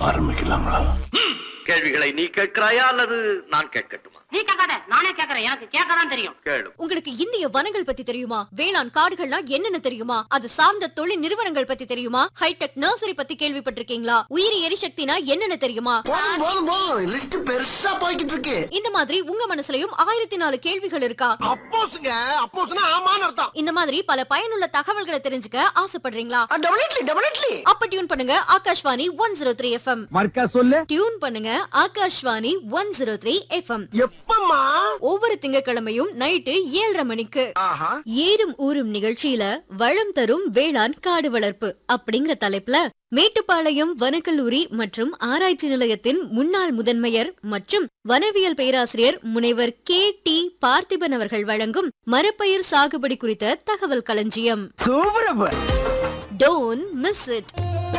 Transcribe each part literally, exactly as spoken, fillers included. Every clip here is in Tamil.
ஆரம்பிக்கலாங்களா? கேள்விகளை நீ கேட்கிறாயா அல்லது நான் கேட்கட்டுமா? நீ கேட்காத, நானே கேக்குறேன். எனக்கு கேட்கதான் தெரியும். கேளு. உங்களுக்கு இந்திய வனங்கள் பத்தி தெரியுமா? வேளாண் காடுகள்னா என்னென்ன தெரியுமா? அது சார்ந்த தொழில் நிறுவனங்கள் பத்தி தெரியுமா? ஹைடெக் நர்சரி பத்தி கேள்விப்பட்டிருக்கீங்களா? உயிரி எரிசக்தினா என்னென்ன தெரியுமா? போதும் போதும் போதும், லிஸ்ட் பெருசா போய்கிட்டு இருக்கு. இந்த மாதிரி உங்க மனசுலயும் ஆயிரத்தி நாலு கேள்விகள் இருக்கா? அப்போஸ்ங்க, அப்போஸ்னா ஆமான்னு அர்த்தம். இந்த மாதிரி பல பயனுள்ள தகவல்களை தெரிஞ்சுக்க ஆசைப்படுறீங்களா? Definitely definitely. அப்ப டியூன் பண்ணுங்க Akashvani one zero three FM. மர்க்கா சொல்லு. டியூன் பண்ணுங்க Akashvani one zero three FM. எப்பம்மா? ஒவ்வொரு திங்கட்கிழமையும் நைட்டு ஏழரை மணிக்கு ஆஹா. ஏறும் ஊரும் நிகழ்ச்சியில வளம் தரும் வேளாண் காடு வளர்ப்பு அப்படிங்கிற தலைப்புல மேட்டுப்பாளையம் வனக்கல்லூரி மற்றும் ஆராய்ச்சி நிலையத்தின் முன்னாள் முதன்மையர் மற்றும் வனவியல் பேராசிரியர் முனைவர் கே டி பார்த்திபன் அவர்கள் வழங்கும் மரப்பயிர் சாகுபடி குறித்த தகவல் களஞ்சியம். Super. Don't miss it.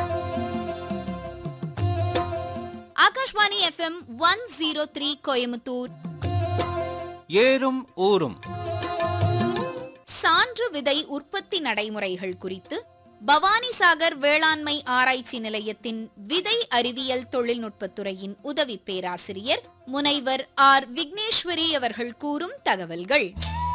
Akashvani FM one zero three Coimbatore. ஏறும் ஊரும் சான்று விதை உற்பத்தி நடைமுறைகள் குறித்து பவானிசாகர் வேளாண்மை ஆராய்ச்சி நிலையத்தின் விதை அறிவியல் தொழில்நுட்பத்துறையின் உதவி பேராசிரியர் முனைவர் ஆர் விக்னேஸ்வரி அவர்கள் கூறும் தகவல்கள்.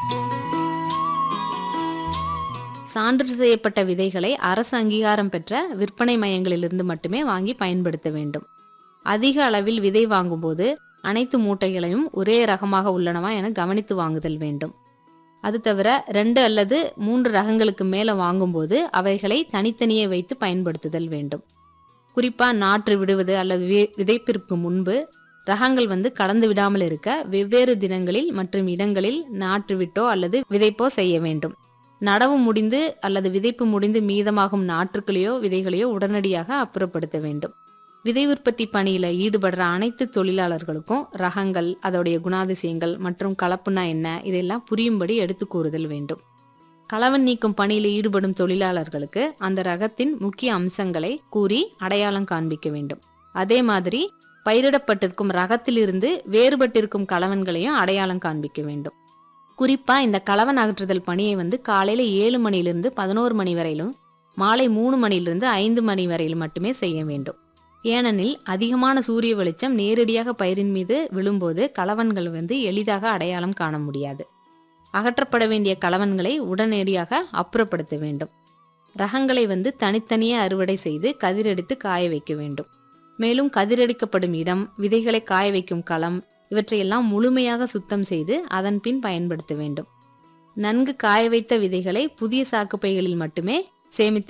சான்று செய்யப்பட்ட விதைகளை அரசு அங்கீகாரம் பெற்ற விற்பனை மையங்களிலிருந்து மட்டுமே வாங்கி பயன்படுத்த வேண்டும். அதிக அளவில் விதை வாங்கும்போது அனைத்து மூட்டைகளையும் ஒரே ரகமாக உள்ளனவா என கவனித்து வாங்குதல் வேண்டும். அது தவிர ரெண்டு அல்லது மூன்று ரகங்களுக்கு மேல வாங்கும்போது அவைகளை தனித்தனியே வைத்து பயன்படுத்துதல் வேண்டும். குறிப்பா நாற்று விடுவது அல்லது விதைப்பிற்கு முன்பு ரகங்கள் வந்து கலந்து விடாமல் இருக்க வெவ்வேறு தினங்களில் மற்றும் இடங்களில் நாற்று விட்டோ அல்லது விதைப்போ செய்ய வேண்டும். நடவு முடிந்து அல்லது விதைப்பு முடிந்து மீதமாகும் நாற்றுகளையோ விதைகளையோ உடனடியாக அப்புறப்படுத்த வேண்டும். விதை உற்பத்தி பணியில ஈடுபடுற அனைத்து தொழிலாளர்களுக்கும் ரகங்கள், அதோடைய குணாதிசயங்கள் மற்றும் கலப்புனா என்ன இதெல்லாம் புரியும்படி எடுத்து கூறுதல் வேண்டும். களவன் நீக்கும் பணியில ஈடுபடும் தொழிலாளர்களுக்கு அந்த ரகத்தின் முக்கிய அம்சங்களை கூறி அடையாளம் காண்பிக்க வேண்டும். அதே மாதிரி பயிரிடப்பட்டிருக்கும் ரகத்திலிருந்து வேறுபட்டிருக்கும் களவன்களையும் அடையாளம் காண்பிக்க வேண்டும். குறிப்பா இந்த களவன் அகற்றுதல் பணியை வந்து காலையில ஏழு மணிலிருந்து பதினோரு மணி வரையிலும் மாலை மூணு மணிலிருந்து ஐந்து மணி வரையிலும் மட்டுமே செய்ய வேண்டும். ஏனெனில் அதிகமான சூரிய வெளிச்சம் நேரடியாக பயிரின் மீது விழும்போது களவன்கள் வந்து எளிதாக அடையாளம் காண முடியாது. அகற்றப்பட வேண்டிய களவன்களை உடனடியாக அப்புறப்படுத்த வேண்டும். ரகங்களை வந்து தனித்தனியே அறுவடை செய்து கதிரெடுத்து காய வைக்க வேண்டும். மேலும் கதிரெடுக்கப்படும் இடம், விதைகளை காய வைக்கும் களம் இவற்றையெல்லாம் முழுமையாக சுத்தம் செய்து அதன் பின் பயன்படுத்த வேண்டும். நன்கு காய வைத்த விதைகளை புதிய சாக்குப்பைகளில் மட்டுமே சேமித்து